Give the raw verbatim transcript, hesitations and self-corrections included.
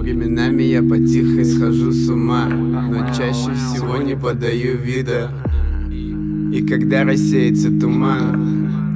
Временами я потихо схожу с ума, но чаще всего не подаю вида. И когда рассеется туман,